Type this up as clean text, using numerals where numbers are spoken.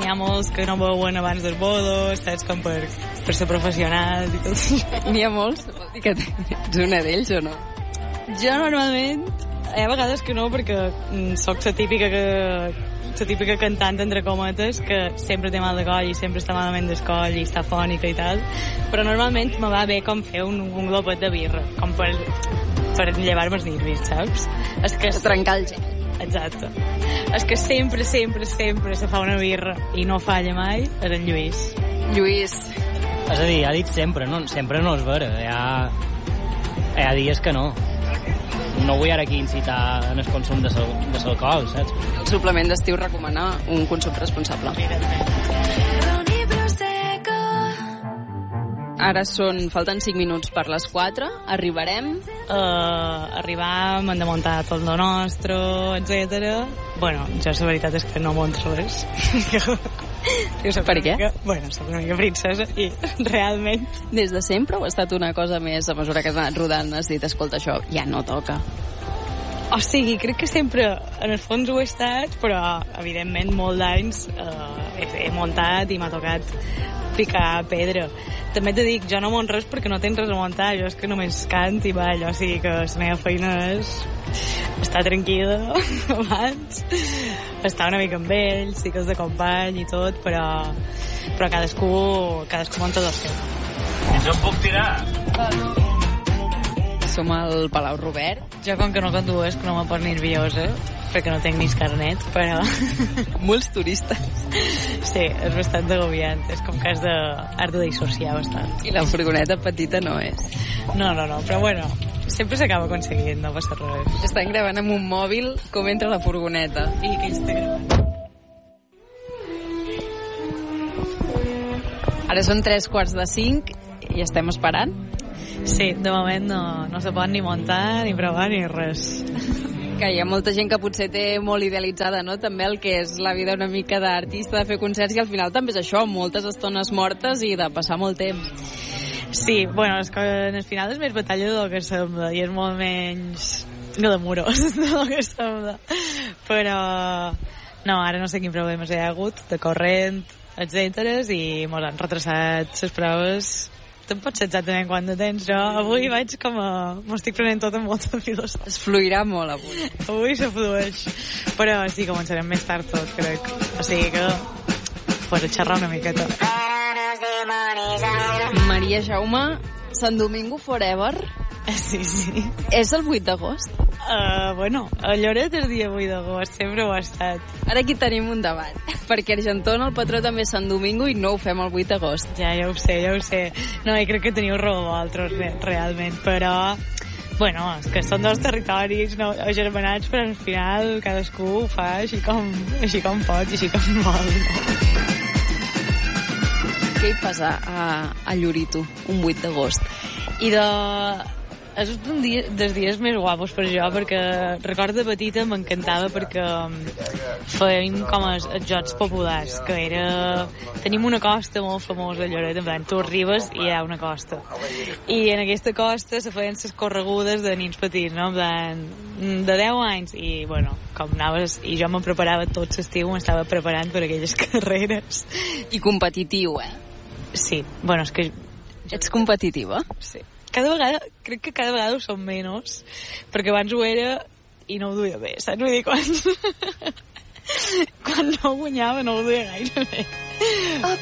n'hi ha molts que no beuen abans dels bolos, saps, com per ser professionals i tot. N'hi ha molts? Vol dir que ets una d'ells o no? Jo normalment, hi ha vegades que no, perquè sóc la típica cantant, entre cometes, que sempre té mal de coll i sempre està malament del coll i està fònica i tal, però normalment me va bé com fer un glopet de birra, com per llevar-me els nervis, saps? És que trencar el gel. Exacte. És que sempre se fa una birra i no falla mai, és en Lluís. Lluís. És a dir, ha dit sempre, no? Sempre no és vera. Hi ha dies que no. No vull ara aquí incitar en el consum de l'alcohol, saps? El suplement d'estiu recomana un consum responsable. Ara falten 5 minuts per les 4. Arribarem? Arribam, hem de muntar tot lo nostre, etc. Bueno, jo la veritat és que no monto res. Per què? Bueno, soc una mica princesa i realment... Des de sempre o ha estat una cosa més a mesura que has anat rodant has dit, escolta, això ja no toca? O sigui, crec que sempre en el fons ho he estat, però evidentment molt d'anys he muntat i m'ha tocat picar pedra. També t'he dit, jo no mont res perquè no tens res a muntar, jo és que només cant i ball, o sigui que la meva feina és estar tranquil·la abans, estar una mica amb ells, sí que els acompany i tot, però cadascú munta del seu. I jo em puc tirar? Som al Palau Robert. Jo, com que no conduo, és que no me poso nerviosa, perquè no tinc ni carnet, però... Molts turistes. Sí, és bastant agobiant. És com que has de dissociar bastant. I la furgoneta petita no és. No, però bueno, sempre s'acaba aconseguint, no passa res. Estan gravant amb un mòbil com entra la furgoneta. I que està gravant. Ara són 3:45 i estem esperant. Sí, de moment no se pot ni muntar, ni provar, ni res. Que hi ha molta gent que potser té molt idealitzada, no?, també el que és la vida una mica d'artista, de fer concerts, i al final també és això, moltes estones mortes i de passar molt temps. Sí, bueno, és que en el final és més batalla del que sembla, i és molt menys glamurós del que sembla. Però, no, ara no sé quin problemes hi ha hagut, de corrent, etc. i mos han retrasat les proves. Te'n pots ser exactament quant de temps. Jo avui vaig com m'ho estic prenent tot amb molta filosofia. Es fluirà molt avui. Avui se flueix. Però sí, començarem més tard tot, crec. O sigui que pues a xerrar una miqueta. Maria Jaume, Sant Domingo Forever. Sí. És el 8 d'agost? Bueno, a Lloret és dia 8 d'agost, sempre ho ha estat. Ara aquí tenim un debat, perquè Argentona, el patró, també és Sant Domingo i no ho fem el 8 d'agost. Ja ho sé. No, i crec que teniu raó vosaltres, realment, però... Bueno, és que són dos territoris no, agermanats, però al final cadascú ho fa així com pot i així com vol. No? Què hi passa a Llorito, un 8 d'agost? És un dels dies més guapos per jo, perquè recordo de petita m'encantava perquè fèiem com els Jocs Populars, que tenim una costa molt famosa a Lloret, en plan, tu arribes i hi ha una costa. I en aquesta costa se feien les corregudes de nins petits, no? En plan, de 10 anys, i bueno, com anaves, i jo me preparava tot l'estiu, m'estava preparant per aquelles carreres. I competitiu, Sí, bueno, és que... Ets competitiva? Sí. Crec que cada vegada ho som menys, perquè abans ho era i no ho duia bé, saps? Vull dir, quan no guanyava no ho duia gaire bé.